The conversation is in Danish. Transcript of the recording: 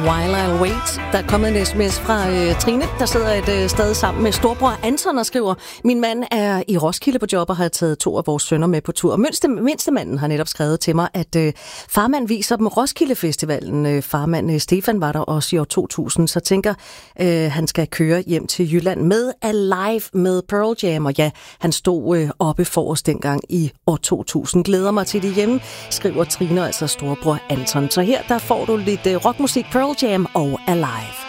While I Wait. Der er kommet en sms fra Trine, der sidder et sted sammen med storbror Anton og skriver: Min mand er i Roskilde på job og har taget 2 af vores sønner med på tur. Mindstemanden har netop skrevet til mig, at farmand viser dem Roskilde Festivalen. Farmand Stefan var der også i år 2000, så tænker, han skal køre hjem til Jylland med Alive med Pearl Jam. Og ja, han stod oppe for os dengang i år 2000. Glæder mig til det hjemme, skriver Trine, altså storbror Anton. Så her der får du lidt rockmusik, Pearl Jam og Alive.